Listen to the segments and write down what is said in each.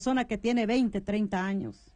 persona que tiene 20, 30 años.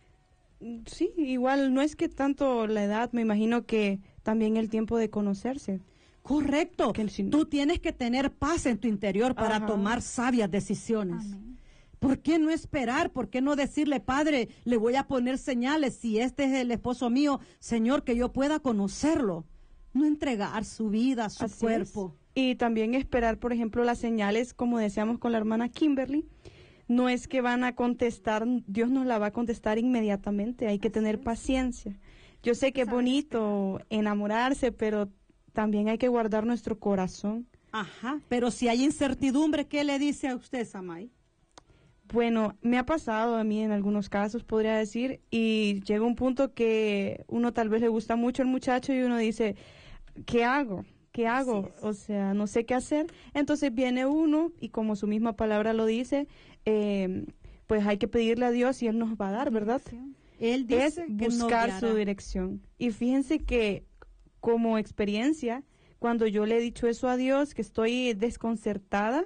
Sí, igual no es que tanto la edad, me imagino que también el tiempo de conocerse. Correcto. Tú tienes que tener paz en tu interior para tomar sabias decisiones. Amén. ¿Por qué no esperar? ¿Por qué no decirle, Padre, le voy a poner señales si este es el esposo mío, Señor, que yo pueda conocerlo? No entregar su vida, su cuerpo. Y también esperar, por ejemplo, las señales, como decíamos con la hermana Kimberly, no es que van a contestar, Dios nos la va a contestar inmediatamente, hay que tener paciencia. Yo sé que es bonito enamorarse, pero también hay que guardar nuestro corazón. Ajá, pero si hay incertidumbre, ¿qué le dice a usted, Samay? Bueno, me ha pasado a mí en algunos casos, podría decir, y llega un punto que uno tal vez le gusta mucho el muchacho y uno dice, ¿qué hago? ¿Qué hago? O sea, no sé qué hacer. Entonces viene uno y como su misma palabra lo dice, pues hay que pedirle a Dios y Él nos va a dar, ¿verdad? Él dice es buscar su dirección. Y fíjense que como experiencia, cuando yo le he dicho eso a Dios, que estoy desconcertada,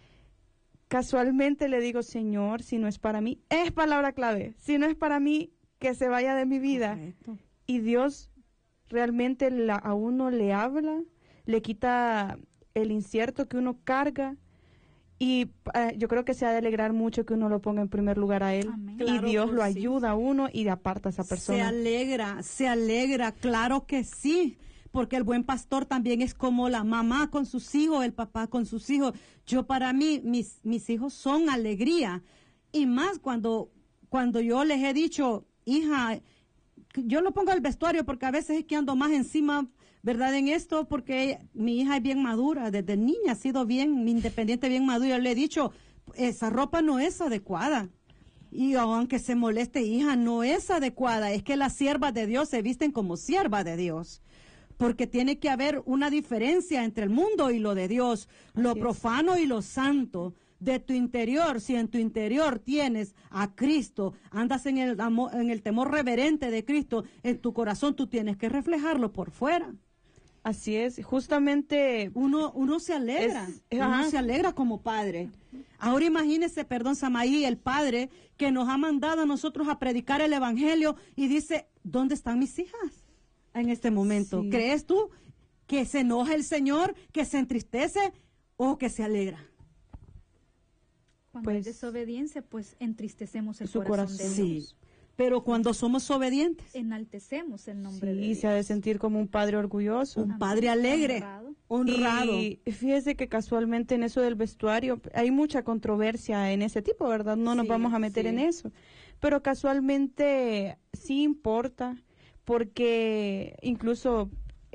casualmente le digo, Señor, si no es para mí, es palabra clave, si no es para mí, que se vaya de mi vida. Correcto. Y Dios realmente a uno le habla, le quita el incierto que uno carga, y yo creo que se ha de alegrar mucho que uno lo ponga en primer lugar a Él. Amén. Y Claro, Dios lo pues sí. ayuda a uno y aparta a esa persona. Se alegra, claro que sí, porque el buen pastor también es como la mamá con sus hijos, el papá con sus hijos. Yo para mí, mis hijos son alegría, y más cuando yo les he dicho, hija, yo lo pongo al vestuario porque a veces es que ando más encima, ¿verdad? En esto, porque mi hija es bien madura, desde niña ha sido bien independiente, bien madura. Le he dicho, esa ropa no es adecuada. Y aunque se moleste, hija, no es adecuada. Es que las siervas de Dios se visten como siervas de Dios. Porque tiene que haber una diferencia entre el mundo y lo de Dios, lo profano y lo santo. De tu interior, si en tu interior tienes a Cristo, andas en el amor, en el temor reverente de Cristo, en tu corazón tú tienes que reflejarlo por fuera. Así es, justamente Uno se alegra, uno se alegra como padre. Ahora imagínese, perdón, Samaí, el padre que nos ha mandado a nosotros a predicar el evangelio y dice, ¿dónde están mis hijas en este momento? Sí. ¿Crees tú que se enoja el Señor, que se entristece o que se alegra? Cuando hay desobediencia, pues entristecemos el su corazón de corazón. Dios. Sí, pero cuando somos obedientes, Enaltecemos el nombre de Sí, Dios. se ha de sentir como un padre orgulloso. un padre alegre, honrado. Y fíjese que casualmente en eso del vestuario hay mucha controversia en ese tipo, ¿verdad? No nos Sí, vamos a meter sí. en eso. Pero casualmente sí importa, porque incluso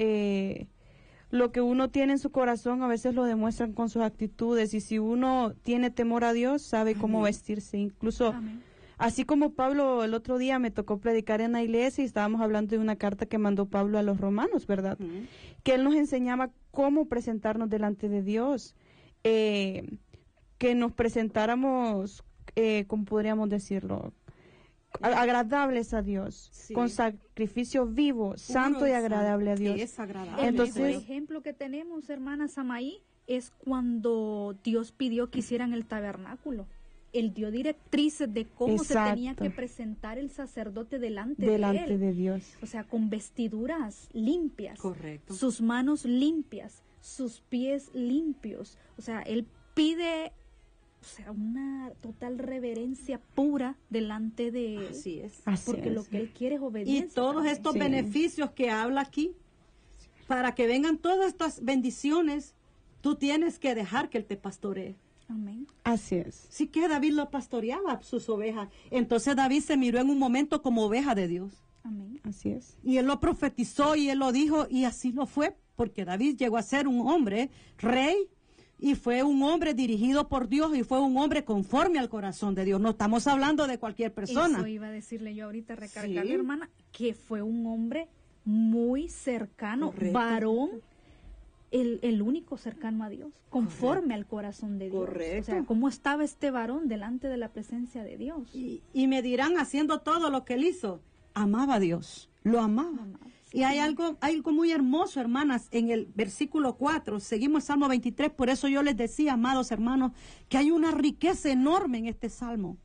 lo que uno tiene en su corazón a veces lo demuestran con sus actitudes, y si uno tiene temor a Dios, sabe cómo Amén. vestirse. Incluso Amén. así como Pablo, el otro día me tocó predicar en la iglesia y estábamos hablando de una carta que mandó Pablo a los romanos, ¿verdad? Ujú. Que él nos enseñaba cómo presentarnos delante de Dios, que nos presentáramos, ¿cómo podríamos decirlo? Agradables a Dios, Sí. con sacrificio vivo, santo Puro y agradable a Dios. Es agradable. El Entonces- mejor ejemplo que tenemos, hermana Samaí, es cuando Dios pidió que hicieran el tabernáculo. Él dio directrices de cómo se tenía Exacto. que presentar el sacerdote delante Delante de él. de Dios. O sea, con vestiduras limpias. Correcto. Sus manos limpias, sus pies limpios. O sea, él pide, o sea, una total reverencia pura delante de él. Así es. Así Porque es. lo que él quiere es Y obediencia. todos también. estos Sí. beneficios que habla aquí, para que vengan todas estas bendiciones, tú tienes que dejar que Él te pastoree. Amén. Así es. Sí que David lo pastoreaba sus ovejas. Entonces David se miró en un momento como oveja de Dios. Amén. Así es. Y él lo profetizó y él lo dijo, y así lo fue, porque David llegó a ser un hombre rey, y fue un hombre dirigido por Dios, y fue un hombre conforme al corazón de Dios. No estamos hablando de cualquier persona. Eso iba a decirle yo ahorita, recargarle, Sí. hermana, que fue un hombre muy cercano, Correcto. varón, el único cercano a Dios, conforme al corazón de Dios. Correcto. O sea, ¿cómo estaba este varón delante de la presencia de Dios? Y me dirán, haciendo todo lo que él hizo, amaba a Dios, lo amaba. Y hay algo muy hermoso, hermanas, en el versículo 4, seguimos Salmo 23, por eso yo les decía, amados hermanos, que hay una riqueza enorme en este Salmo.